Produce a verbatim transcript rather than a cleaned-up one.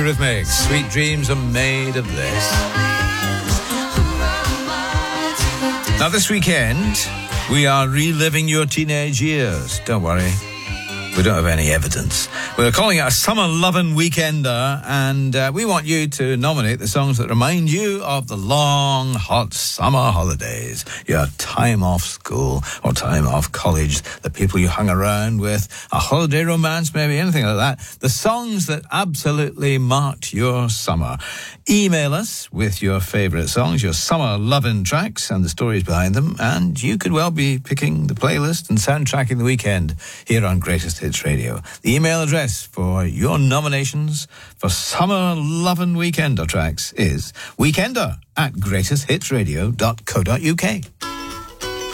Eurythmics. Sweet dreams are made of this. Now, this weekend, we are reliving your teenage years. Don't worry. We don't have any evidence. We're calling it a Summer Lovin' Weekender, and uh, we want you to nominate the songs that remind you of the long, hot summer holidays, your time off school or time off college, the people you hung around with, a holiday romance, maybe anything like that. The songs that absolutely marked your summer. Email us with your favourite songs, your summer lovin' tracks and the stories behind them, and you could well be picking the playlist and soundtracking the weekend here on Greatest Hits Radio. The email address for your nominations for Summer Lovin' Weekender tracks is weekender at greatest hits radio dot co dot uk.